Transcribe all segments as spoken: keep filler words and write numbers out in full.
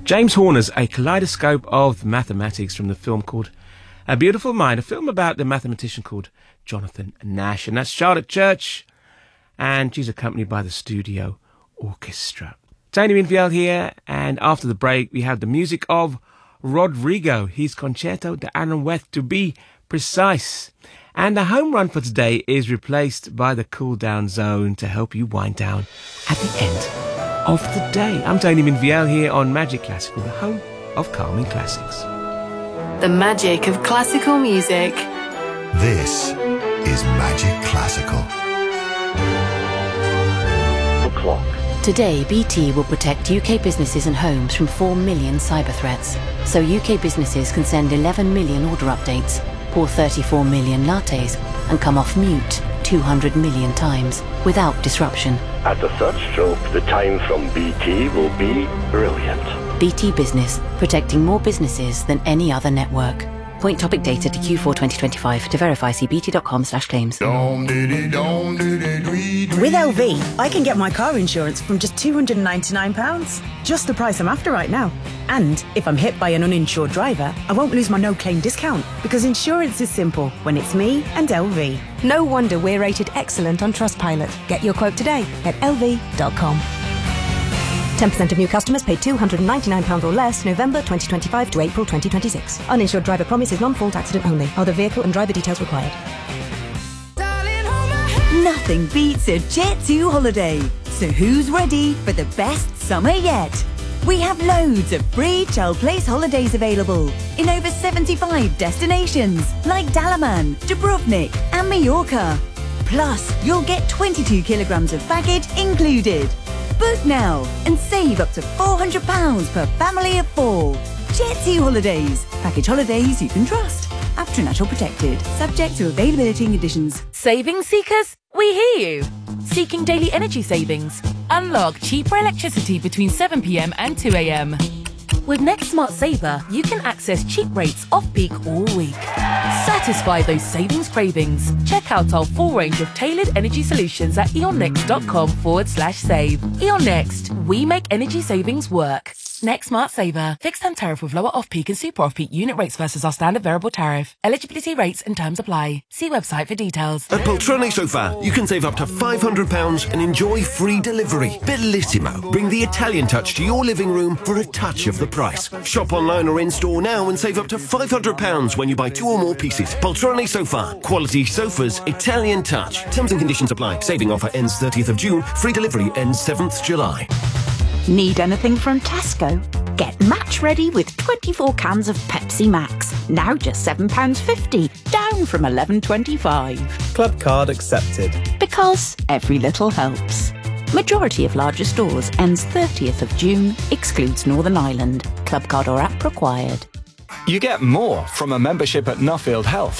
James Horner's A Kaleidoscope of Mathematics from the film called A Beautiful Mind, a film about the mathematician called Jonathan Nash. And that's Charlotte Church, and she's accompanied by the Studio Orchestra. Tony Minfield here, and after the break we have the music of Rodrigo, his Concerto de Aranjuez to be precise. And the home run for today is replaced by the cool down zone to help you wind down at the end of the day. I'm Tony Minfield here on Magic Classical, the home of calming classics. The magic of classical music. This is Magic Classical. The clock. Today, B T will protect U K businesses and homes from four million cyber threats. So U K businesses can send eleven million order updates, pour thirty-four million lattes, and come off mute two hundred million times without disruption. At the third stroke, the time from B T will be brilliant. B T Business, protecting more businesses than any other network. Point topic data to Q four twenty twenty-five. To verify, see bt.com slash claims. With L V, I can get my car insurance from just two hundred ninety-nine pounds. Just the price I'm after right now. And if I'm hit by an uninsured driver, I won't lose my no-claim discount, because insurance is simple when it's me and L V. No wonder we're rated excellent on Trustpilot. Get your quote today at L V dot com. ten percent of new customers paid two hundred ninety-nine pounds or less November twenty twenty-five to April twenty twenty-six. Uninsured driver promise is non-fault accident only. Other vehicle and driver details required. Nothing beats a Jet two holiday. So who's ready for the best summer yet? We have loads of free Child Place holidays available in over seventy-five destinations like Dalaman, Dubrovnik and Mallorca. Plus, you'll get twenty-two kilograms of baggage included. Book now and save up to four hundred pounds per family of four. Jet two Holidays. Package holidays you can trust. After Natural protected. Subject to availability and conditions. Savings seekers, we hear you. Seeking daily energy savings? Unlock cheaper electricity between seven p.m. and two a.m. With Next Smart Saver, you can access cheap rates off-peak all week. Satisfy those savings cravings. Check out our full range of tailored energy solutions at eonnext.com forward slash save. Eon Next, we make energy savings work. Next Smart Saver. Fixed term tariff with lower off-peak and super off-peak unit rates versus our standard variable tariff. Eligibility rates and terms apply. See website for details. At Poltrone Sofa, you can save up to five hundred pounds and enjoy free delivery. Bellissimo. Bring the Italian touch to your living room for a touch of the price. Shop online or in-store now and save up to five hundred pounds when you buy two or more pieces. Poltrone Sofa. Quality sofas, Italian touch. Terms and conditions apply. Saving offer ends thirtieth of June. Free delivery ends seventh July. Need anything from Tesco? Get match ready with twenty-four cans of Pepsi Max. Now just seven pounds fifty, down from eleven twenty-five. Club card accepted. Because every little helps. Majority of larger stores ends thirtieth of June, excludes Northern Ireland. Club card or app required. You get more from a membership at Nuffield Health.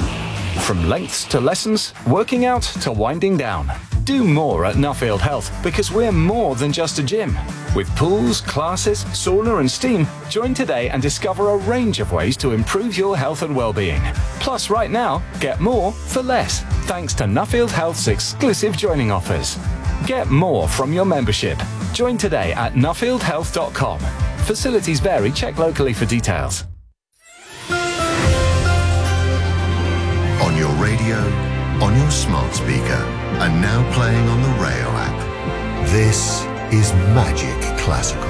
From lengths to lessons, working out to winding down. Do more at Nuffield Health because we're more than just a gym. With pools, classes, sauna and steam, join today and discover a range of ways to improve your health and well-being. Plus, right now, get more for less, thanks to Nuffield Health's exclusive joining offers. Get more from your membership. Join today at nuffield health dot com. Facilities vary. Check locally for details. On your radio, on your smart speaker, and now playing on the Rayo app. This is Magic Classical.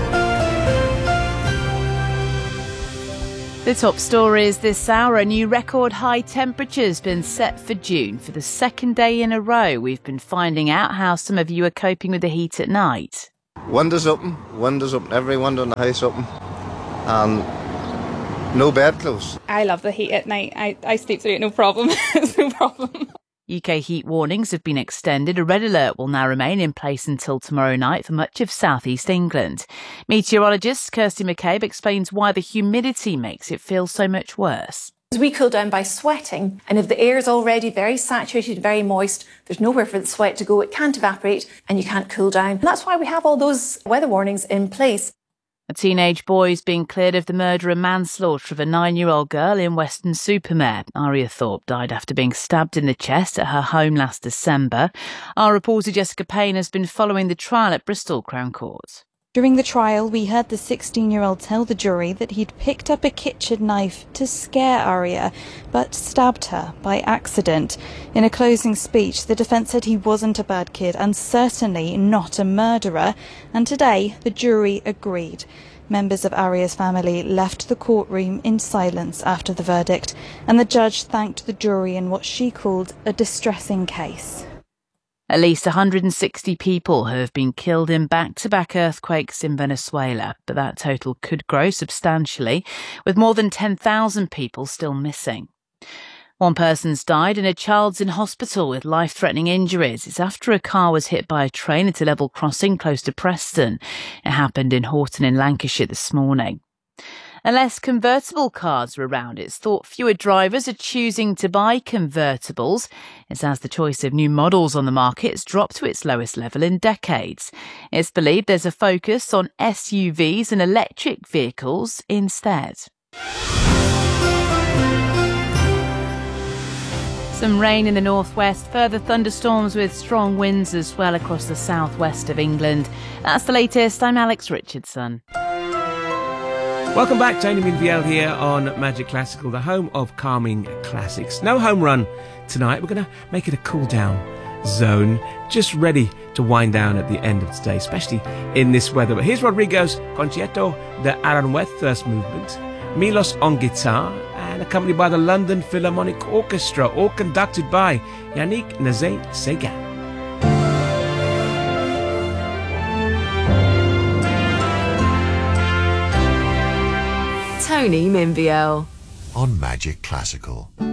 The top stories this hour: a new record high temperature's been set for June. For the second day in a row, we've been finding out how some of you are coping with the heat at night. Windows open, windows open, every window in the house open, and no bedclothes. I love the heat at night. I, I sleep through it, no problem. It's no problem. U K heat warnings have been extended. A red alert will now remain in place until tomorrow night for much of southeast England. Meteorologist Kirsty McCabe explains why the humidity makes it feel so much worse. We cool down by sweating, and if the air is already very saturated, very moist, there's nowhere for the sweat to go, it can't evaporate and you can't cool down. And that's why we have all those weather warnings in place. A teenage boy is being cleared of the murder and manslaughter of a nine-year-old girl in Weston-super-Mare. Aria Thorpe died after being stabbed in the chest at her home last December. Our reporter Jessica Payne has been following the trial at Bristol Crown Court. During the trial, we heard the sixteen-year-old tell the jury that he'd picked up a kitchen knife to scare Aria, but stabbed her by accident. In a closing speech, the defence said he wasn't a bad kid and certainly not a murderer, and today the jury agreed. Members of Aria's family left the courtroom in silence after the verdict, and the judge thanked the jury in what she called a distressing case. At least one hundred sixty people have been killed in back-to-back earthquakes in Venezuela, but that total could grow substantially, with more than ten thousand people still missing. One person's died and a child's in hospital with life-threatening injuries. It's after a car was hit by a train at a level crossing close to Preston. It happened in Horton in Lancashire this morning. Unless convertible cars are around, it's thought fewer drivers are choosing to buy convertibles. It's as the choice of new models on the market has dropped to its lowest level in decades. It's believed there's a focus on S U Vs and electric vehicles instead. Some rain in the northwest, further thunderstorms with strong winds as well across the southwest of England. That's the latest. I'm Alex Richardson. Welcome back, Tony Minviel here on Magic Classical, the home of calming classics. No home run tonight. We're going to make it a cool down zone, just ready to wind down at the end of today, especially in this weather. But here's Rodrigo's Concierto de Aranjuez, first movement, Milos on guitar, and accompanied by the London Philharmonic Orchestra, all conducted by Yannick Nézet-Séguin. Tony Minviel on Magic Classical.